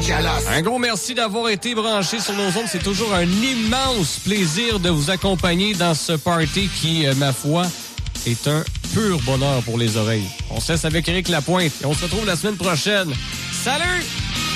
Calas. Un gros merci d'avoir été branché sur nos ondes. C'est toujours un immense plaisir de vous accompagner dans ce party qui, ma foi, est un pur bonheur pour les oreilles. On se laisse avec Éric Lapointe et on se retrouve la semaine prochaine. Salut!